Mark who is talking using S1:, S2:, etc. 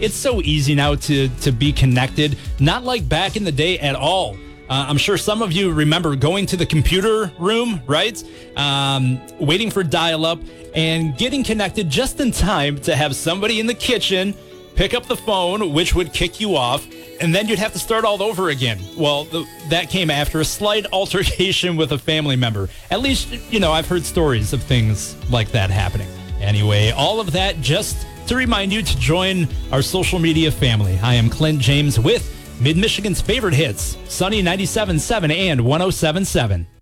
S1: it's so easy now to be connected, not like back in the day at all. I'm sure some of you remember going to the computer room, right? Waiting for dial-up and getting connected just in time to have somebody in the kitchen pick up the phone, which would kick you off, and then you'd have to start all over again. Well, that came after a slight altercation with a family member. At least, I've heard stories of things like that happening. Anyway, all of that just to remind you to join our social media family. I am Clint James with Mid-Michigan's favorite hits, Sunny 97.7 and 107.7.